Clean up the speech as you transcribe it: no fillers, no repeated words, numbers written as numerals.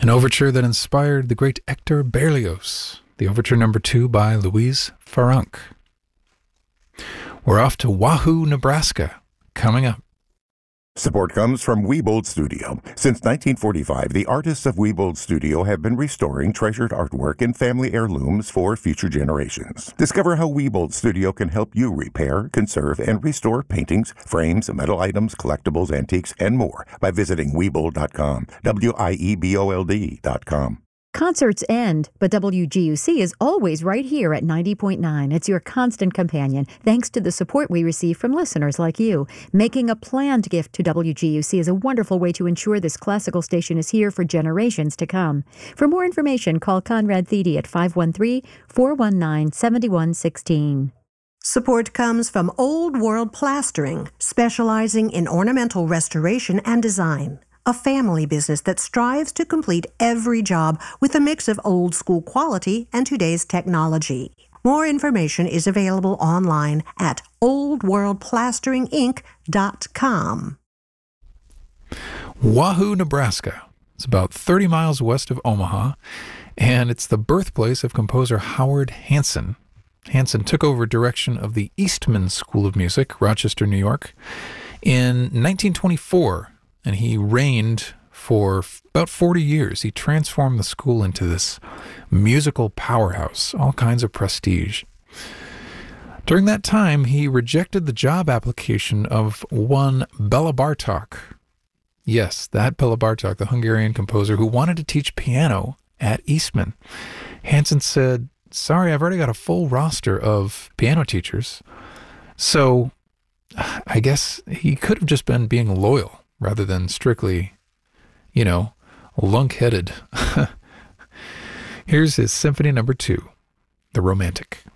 An overture that inspired the great Hector Berlioz, the Overture No. 2 by Louise Farrenc. We're off to Wahoo, Nebraska, coming up. Support comes from Wiebold Studio. Since 1945, the artists of Wiebold Studio have been restoring treasured artwork and family heirlooms for future generations. Discover how Wiebold Studio can help you repair, conserve, and restore paintings, frames, metal items, collectibles, antiques, and more by visiting Wiebold.com, Wiebold.com. Concerts end, but WGUC is always right here at 90.9. It's your constant companion, thanks to the support we receive from listeners like you. Making a planned gift to WGUC is a wonderful way to ensure this classical station is here for generations to come. For more information, call Conrad Thede at 513-419-7116. Support comes from Old World Plastering, specializing in ornamental restoration and design. A family business that strives to complete every job with a mix of old-school quality and today's technology. More information is available online at oldworldplasteringinc.com. Wahoo, Nebraska. It's about 30 miles west of Omaha, and it's the birthplace of composer Howard Hanson. Hanson took over direction of the Eastman School of Music, Rochester, New York, in 1924. And he reigned for about 40 years. He transformed the school into this musical powerhouse, all kinds of prestige. During that time, he rejected the job application of one Bela Bartok. Yes, that Bela Bartok, the Hungarian composer who wanted to teach piano at Eastman. Hanson said, "Sorry, I've already got a full roster of piano teachers." So I guess he could have just been being loyal rather than strictly, lunk-headed. Here's his Symphony No. 2, The Romantic.